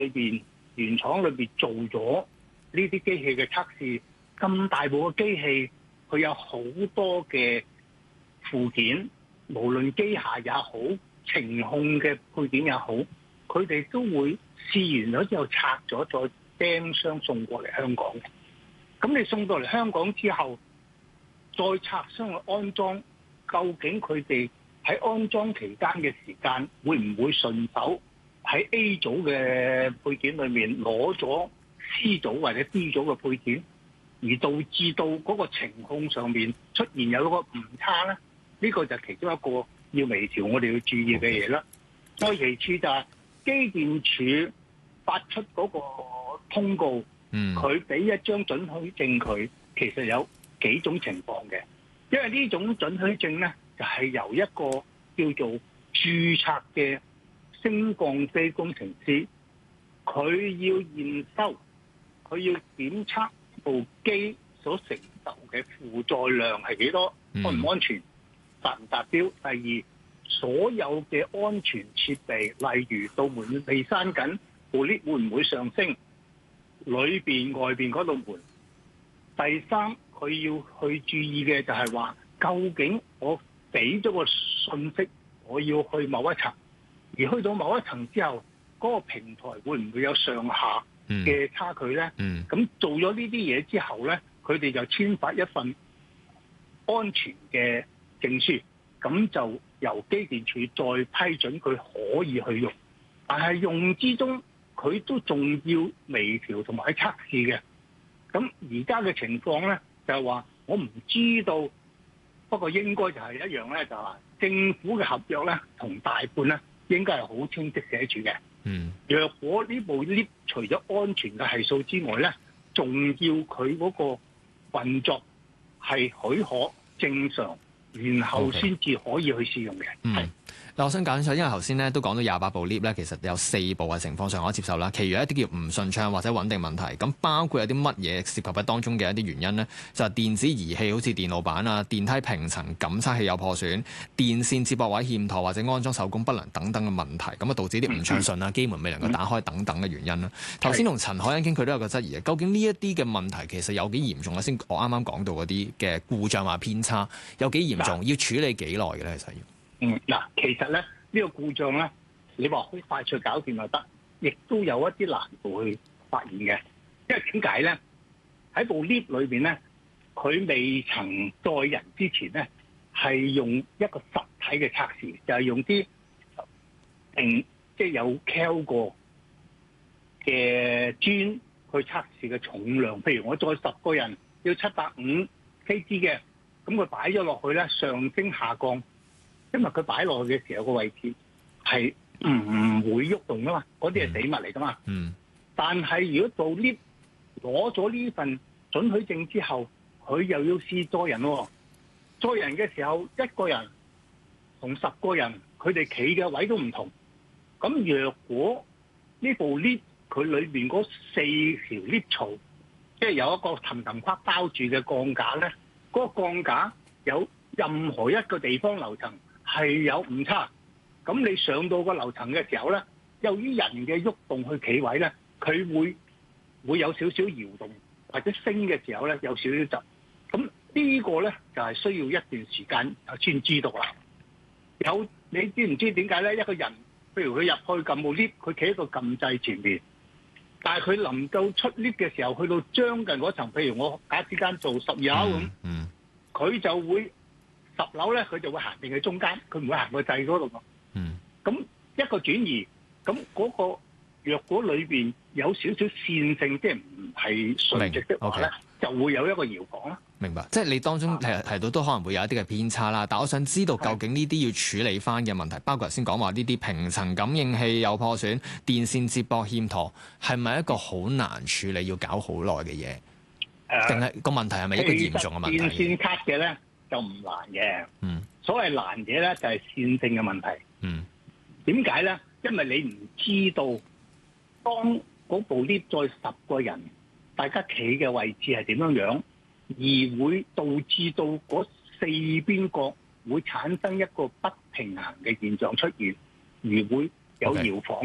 裏邊原廠裏邊做咗呢啲機器嘅測試，咁大部嘅機器佢有好多嘅附件，無論機械也好，程控嘅配件也好，佢哋都會試完咗之後拆咗再釘箱送過嚟香港嘅。咁你送到嚟香港之後，再拆箱去安裝，究竟佢哋喺安裝期間嘅時間會唔會順手喺 A 組嘅配件裏面攞咗 C 組或者 D 組嘅配件，而導致到嗰個程控上面出現有一個誤差咧？呢個就其中一個要微調我哋要注意嘅嘢啦。再其次就係機電署發出嗰個通告，佢俾一張准許證佢，其實有幾種情況嘅。因為呢種准許證咧，就係由一個叫做註冊嘅升降機工程師，佢要驗收，佢要檢測部機所承受嘅負載量係幾多，安唔安全，達唔達標。第二，所有嘅安全設備，例如道門未閂緊，部 lift 會唔會上升，裏邊外邊嗰道門。第三，佢要去注意嘅就係話，究竟我俾咗個信息，我要去某一層，而去到某一層之後，嗰個平台會唔會有上下嘅差距呢？咁做咗呢啲嘢之後呢，佢哋就簽發一份安全嘅證書，咁就由機電署再批准佢可以去用。但係用之中，佢都仲要微調同埋測試嘅。咁而家嘅情況咧，就係話我唔知道，不過應該就係一樣咧，就係話政府嘅合約咧同大判咧應該係好清晰寫住嘅。若果呢部 lift 除咗安全嘅係數之外咧，仲要佢嗰個運作係許可正常，然後先至可以去試用嘅。 嗱，我想講清楚，因為頭先咧都講到28部 lift 咧，其實有4部嘅情況上可以接受啦，其餘一啲叫唔順暢或者穩定問題。咁包括有啲乜嘢涉及喺當中嘅一啲原因呢？就係電子儀器好似電路板啊、電梯平層感測器有破損、電線接駁位欠妥或者安裝手工不良等等嘅問題，咁啊導致啲唔暢順啊、機門未能夠打開等等嘅原因啦。頭先同陳凱欣傾，佢都有個質疑，究竟呢一啲嘅問題其實有幾嚴重啊？先我啱啱講到嗰啲嘅故障或偏差有幾嚴重，要處理幾耐嘅咧？其實要。 其實咧呢個故障咧，你話可以快速搞掂就得，亦都有一啲難度去發現嘅。因為點解咧？喺部 lift 裏邊咧，佢未曾載人之前咧，係用一個實體嘅測試，就係用啲即係有 Cal 過嘅磚去測試嘅重量。譬如我載10個人要750 kg 嘅，咁佢擺咗落去咧，上升下降。因為佢擺落去嘅時候個位置係唔會喐動噶嘛，嗰啲係死物嚟噶嘛。但係如果做 lift 攞咗呢份准許證之後，佢又要試載人喎。載人嘅時候，一個人同10個人，佢哋企嘅位都唔同。咁若果呢部 lift 佢裏邊嗰4條 lift 槽，即係有一個氹氹框包住嘅鋼架咧，嗰個鋼架有任何一個地方樓層係有誤差，咁你上到個樓層嘅時候咧，由於人嘅喐動去企位咧，佢會有少少搖動，或者升嘅時候咧有少少窒。咁呢個咧就係需要一段時間先知道啦。你知唔知點解咧？一個人譬如佢入去撳部 lift，佢企喺個撳掣前面，但係佢能夠出 lift 嘅時候，去到將近嗰層，譬如我假之間做12樓咁，佢就會10樓咧，佢就會行定喺中間，佢唔會行個掣嗰度。咁一個轉移，咁嗰個若果裏邊有少少線性，即係唔係垂直的話咧，就會有一個搖晃啦。 明白，即係你當中提到都可能會有一啲嘅偏差啦。但我想知道究竟呢啲要處理翻嘅問題，包括頭先講話呢啲平層感應器有破損、電線接駁欠妥，係咪一個好難處理、要搞好耐嘅嘢？定係個問題係咪一個嚴重嘅問題？ 電線卡嘅咧就唔難嘅。所謂難嘅咧就係線性嘅問題。點解咧？因為你唔知道當嗰部 lift 載10個人，大家企嘅位置係點樣樣，而會導致到嗰4邊角會產生一個不平衡嘅現象出現，而會有搖晃咧。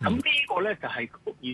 咁呢個咧就係屋宇